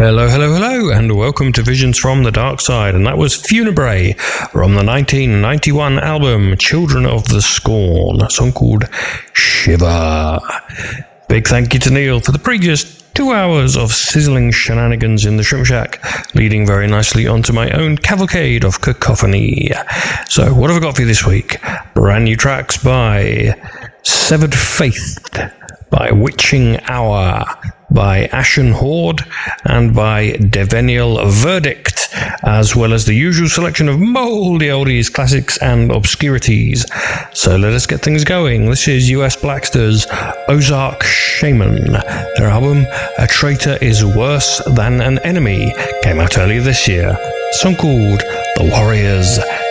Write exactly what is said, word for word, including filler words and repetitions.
Hello, hello, hello, and welcome to Visions from the Dark Side. And that was Funebrae from the nineteen ninety-one album Children of the Scorn, a song called Shiver. Big thank you to Neil for the previous two hours of sizzling shenanigans in the Shrimp Shack, leading very nicely onto my own cavalcade of cacophony. So, what have I got for you this week? Brand new tracks by Severed Faith, by Witching Hour, by Ashen Horde, and by Devenial Verdict, as well as the usual selection of mouldy oldies, classics, and obscurities. So let us get things going. This is U S Blackster's Ozark Shaman. Their album, A Traitor is Worse Than an Enemy, came out earlier this year. A song called The Warrior's